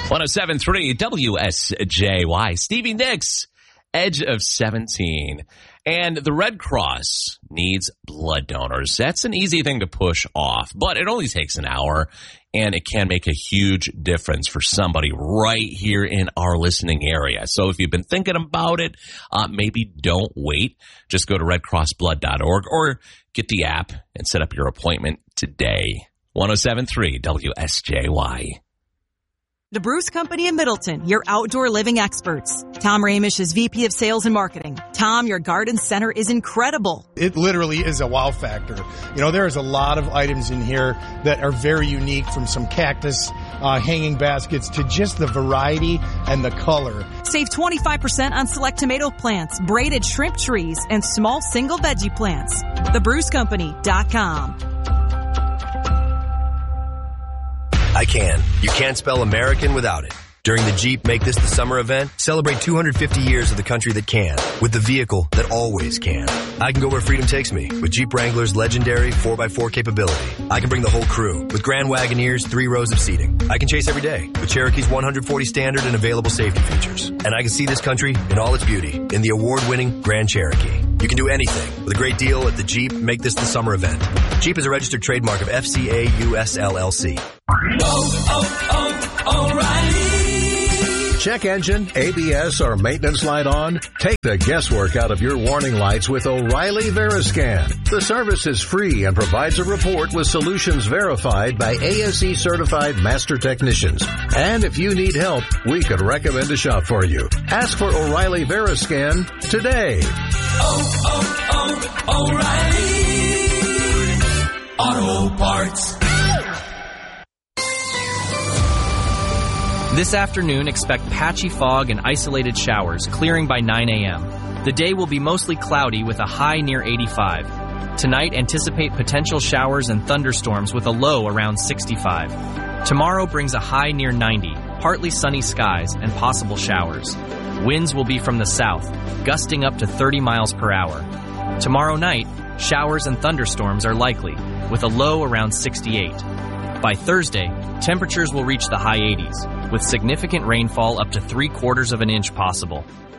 107.3 WSJY. Stevie Nicks, Edge of 17. And the Red Cross needs blood donors. That's an easy thing to push off, but it only takes an hour, and it can make a huge difference for somebody right here in our listening area. So if you've been thinking about it, maybe don't wait. Just go to redcrossblood.org or get the app and set up your appointment today. 107.3 WSJY. The Bruce Company in Middleton, your outdoor living experts. Tom Ramish is VP of Sales and Marketing. Tom, your garden center is incredible. It literally is a wow factor. You know, there's a lot of items in here that are very unique, from some cactus hanging baskets to just the variety and the color. Save 25% on select tomato plants, braided shrimp trees, and small single veggie plants. TheBruceCompany.com. I can. You can't spell American without it. During the Jeep Make This the Summer event, celebrate 250 years of the country that can, with the vehicle that always can. I can go where freedom takes me with Jeep Wrangler's legendary 4x4 capability. I can bring the whole crew with Grand Wagoneer's 3 rows of seating. I can chase every day with Cherokee's 140 standard and available safety features. And I can see this country in all its beauty in the award-winning Grand Cherokee. You can do anything with a great deal at the Jeep Make This the Summer event. Jeep is a registered trademark of FCA US LLC. O'Reilly. Check engine, ABS, or maintenance light on? Take the guesswork out of your warning lights with O'Reilly Veriscan. The service is free and provides a report with solutions verified by ASE certified master technicians. And if you need help, we could recommend a shop for you. Ask for O'Reilly Veriscan today. O'Reilly Auto Parts. This afternoon, expect patchy fog and isolated showers, clearing by 9 a.m. The day will be mostly cloudy with a high near 85. Tonight, anticipate potential showers and thunderstorms with a low around 65. Tomorrow brings a high near 90, partly sunny skies, and possible showers. Winds will be from the south, gusting up to 30 miles per hour. Tomorrow night, showers and thunderstorms are likely, with a low around 68. By Thursday, temperatures will reach the high 80s, with significant rainfall up to 3/4 of an inch possible.